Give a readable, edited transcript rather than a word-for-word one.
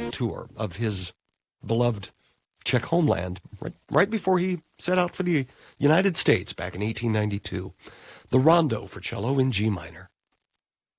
tour of his beloved Czech homeland right before he set out for the United States back in 1892. The Rondo for cello in G minor.